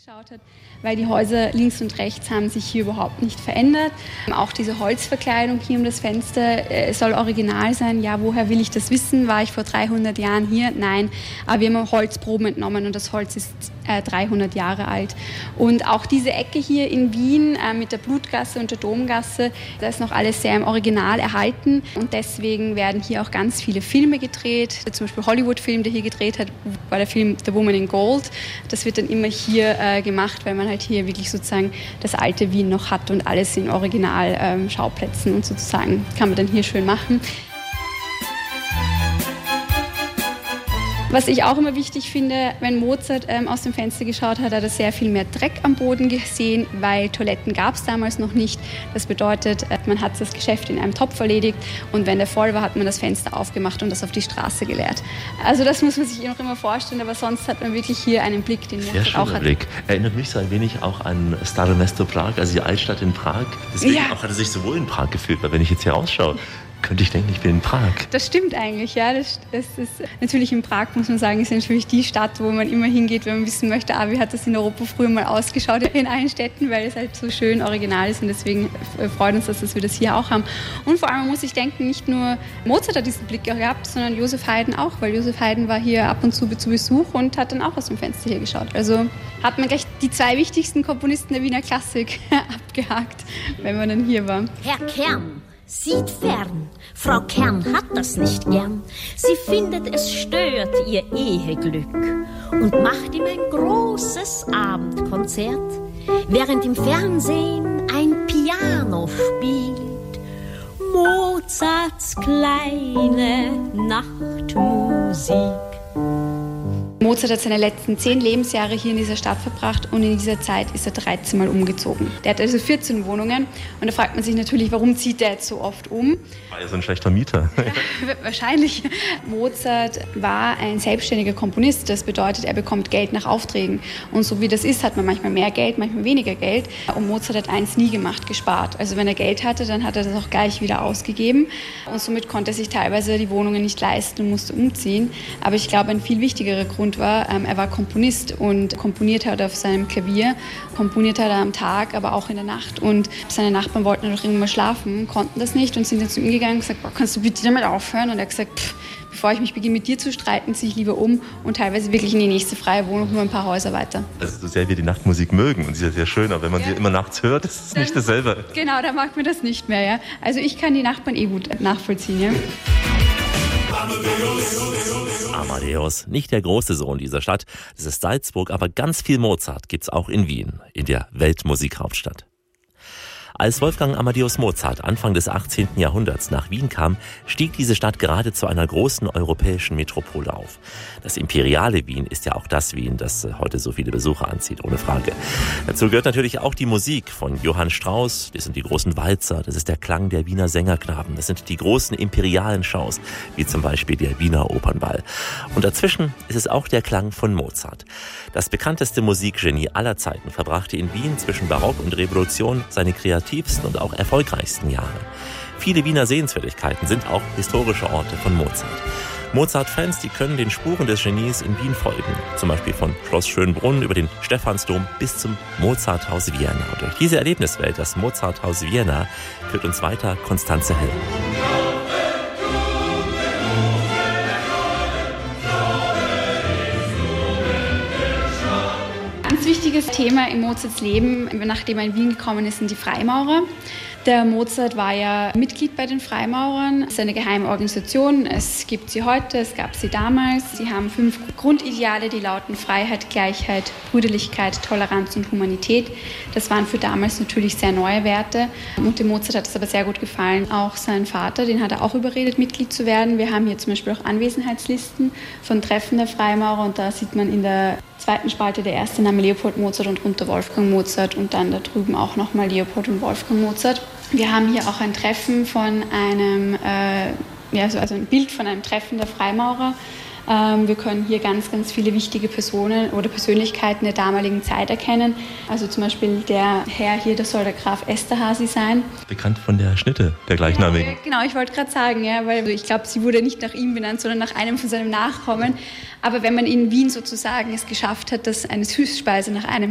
geschaut hat, weil die Häuser links und rechts haben sich hier überhaupt nicht verändert. Auch diese Holzverkleidung hier um das Fenster soll original sein. Ja, woher will ich das wissen? War ich vor 300 Jahren hier? Nein, aber wir haben Holzproben entnommen und das Holz ist 300 Jahre alt. Und auch diese Ecke hier in Wien mit der Blutgasse und der Domgasse, da ist noch alles sehr im Original erhalten und deswegen werden hier auch ganz viele Filme gedreht. Zum Beispiel Hollywood-Film, der hier gedreht hat, war der Film The Woman in Gold. Das wird dann immer hier gemacht, weil man halt hier wirklich sozusagen das alte Wien noch hat und alles in Original-Schauplätzen und sozusagen kann man dann hier schön machen. Was ich auch immer wichtig finde, wenn Mozart aus dem Fenster geschaut hat, hat er sehr viel mehr Dreck am Boden gesehen, weil Toiletten gab es damals noch nicht. Das bedeutet, man hat das Geschäft in einem Topf erledigt und wenn der voll war, hat man das Fenster aufgemacht und das auf die Straße geleert. Also das muss man sich noch immer vorstellen, aber sonst hat man wirklich hier einen Blick, den Mozart auch hat. Blick. Erinnert mich so ein wenig auch an Stare Mesto Prag, also die Altstadt in Prag. Deswegen auch hat er sich so wohl in Prag gefühlt, weil wenn ich jetzt hier rausschaue, könnte ich denken, ich bin in Prag. Das stimmt eigentlich, ja. Das ist natürlich in Prag, muss man sagen, ist natürlich die Stadt, wo man immer hingeht, wenn man wissen möchte, wie hat das in Europa früher mal ausgeschaut in allen Städten, weil es halt so schön original ist und deswegen freut uns, dass wir das hier auch haben. Und vor allem muss ich denken, nicht nur Mozart hat diesen Blick gehabt, sondern Joseph Haydn auch, weil Joseph Haydn war hier ab und zu Besuch und hat dann auch aus dem Fenster hier geschaut. Also hat man gleich die zwei wichtigsten Komponisten der Wiener Klassik abgehakt, wenn man dann hier war. Herr Kern sieht fern, Frau Kern hat das nicht gern. Sie findet, es stört ihr Eheglück und macht ihm ein großes Abendkonzert, während im Fernsehen ein Piano spielt. Mozarts kleine Nachtmusik. Mozart hat seine letzten 10 Lebensjahre hier in dieser Stadt verbracht und in dieser Zeit ist er 13 Mal umgezogen. Der hat also 14 Wohnungen und da fragt man sich natürlich, warum zieht der jetzt so oft um? War er so ein schlechter Mieter? Ja, wahrscheinlich. Mozart war ein selbstständiger Komponist, das bedeutet, er bekommt Geld nach Aufträgen. Und so wie das ist, hat man manchmal mehr Geld, manchmal weniger Geld. Und Mozart hat eins nie gemacht, gespart. Also wenn er Geld hatte, dann hat er das auch gleich wieder ausgegeben und somit konnte er sich teilweise die Wohnungen nicht leisten und musste umziehen. Aber ich glaube, ein viel wichtigerer Grund war, er war Komponist und komponiert hat auf seinem Klavier, komponiert hat er am Tag, aber auch in der Nacht und seine Nachbarn wollten doch irgendwann mal schlafen, konnten das nicht und sind dann zu ihm gegangen und gesagt, boah, kannst du bitte damit aufhören? Und er hat gesagt, bevor ich mich beginne mit dir zu streiten, ziehe ich lieber um und teilweise wirklich in die nächste freie Wohnung, nur ein paar Häuser weiter. Also so sehr wir die Nachtmusik mögen und sie ist ja sehr schön, aber wenn man sie immer nachts hört, ist es nicht dasselbe. Genau, da mag man das nicht mehr, ja. Also ich kann die Nachbarn gut nachvollziehen, ja. Amadeus, nicht der große Sohn dieser Stadt, das ist Salzburg, aber ganz viel Mozart gibt's auch in Wien, in der Weltmusikhauptstadt. Als Wolfgang Amadeus Mozart Anfang des 18. Jahrhunderts nach Wien kam, stieg diese Stadt gerade zu einer großen europäischen Metropole auf. Das imperiale Wien ist ja auch das Wien, das heute so viele Besucher anzieht, ohne Frage. Dazu gehört natürlich auch die Musik von Johann Strauss, das sind die großen Walzer, das ist der Klang der Wiener Sängerknaben, das sind die großen imperialen Shows, wie zum Beispiel der Wiener Opernball. Und dazwischen ist es auch der Klang von Mozart. Das bekannteste Musikgenie aller Zeiten verbrachte in Wien zwischen Barock und Revolution seine kreativsten und auch erfolgreichsten Jahre. Viele Wiener Sehenswürdigkeiten sind auch historische Orte von Mozart. Mozart-Fans, die können den Spuren des Genies in Wien folgen. Zum Beispiel von Schloss Schönbrunn über den Stephansdom bis zum Mozarthaus Vienna. Und durch diese Erlebniswelt, das Mozarthaus Vienna, führt uns weiter Constanze Hell. Ein wichtiges Thema in Mozarts Leben, nachdem er in Wien gekommen ist, sind die Freimaurer. Der Mozart war ja Mitglied bei den Freimaurern. Das ist eine geheime Organisation. Es gibt sie heute, es gab sie damals. Sie haben 5 Grundideale, die lauten Freiheit, Gleichheit, Brüderlichkeit, Toleranz und Humanität. Das waren für damals natürlich sehr neue Werte. Und dem Mozart hat es aber sehr gut gefallen. Auch sein Vater, den hat er auch überredet, Mitglied zu werden. Wir haben hier zum Beispiel auch Anwesenheitslisten von Treffen der Freimaurer. Und da sieht man in der zweiten Spalte der erste Name Leopold Mozart und drunter Wolfgang Mozart und dann da drüben auch nochmal Leopold und Wolfgang Mozart. Wir haben hier auch ein Treffen von einem, also ein Bild von einem Treffen der Freimaurer. Wir können hier ganz, ganz viele wichtige Personen oder Persönlichkeiten der damaligen Zeit erkennen. Also zum Beispiel der Herr hier, das soll der Graf Esterházy sein. Bekannt von der Schnitte, der gleichnamigen. Ja, genau, ich wollte gerade sagen, ja, weil ich glaube, sie wurde nicht nach ihm benannt, sondern nach einem von seinem Nachkommen. Aber wenn man in Wien sozusagen es geschafft hat, dass eine Süßspeise nach einem